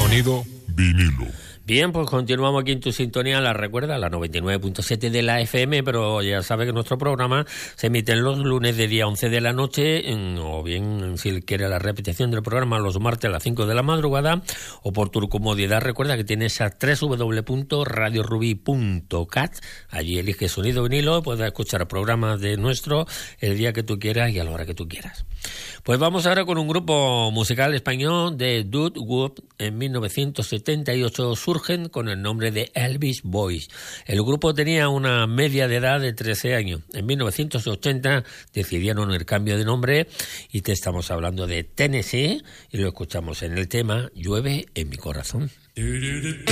Sonido vinilo. Bien, pues continuamos aquí en tu sintonía, la recuerda, la 99.7 de la FM, pero ya sabe que nuestro programa se emite los lunes de día 11 de la noche, o bien, si quiere la repetición del programa, los martes a las 5 de la madrugada, o por tu comodidad, recuerda que tienes a www.radiorubi.cat, allí elige sonido vinilo, puedes escuchar programas de nuestro el día que tú quieras y a la hora que tú quieras. Pues vamos ahora con un grupo musical español de Dud Wop. En 1978 surgen con el nombre de Elvis Boys. El grupo tenía una media de edad de 13 años. En 1980 decidieron el cambio de nombre y te estamos hablando de Tennessee y lo escuchamos en el tema Llueve en mi corazón.